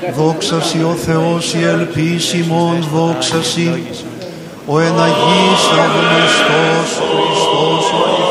δόξα Σοι ο Θεός η ελπίσιμον, δόξα Σοι ο εν Αγίης αγνωστός Χριστός ο